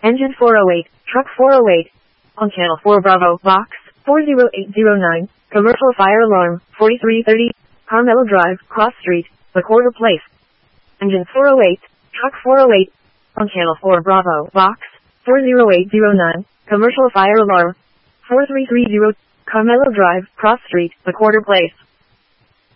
Engine 408, Truck 408. On Channel 4 Bravo, Box 40809, Commercial Fire Alarm 4330, Carmelo Drive, Cross Street, McWhorter Place. Engine 408, Truck 408. On Channel 4 Bravo, Box 40809, Commercial Fire Alarm 4330, Carmelo Drive, Cross Street, McWhorter Place.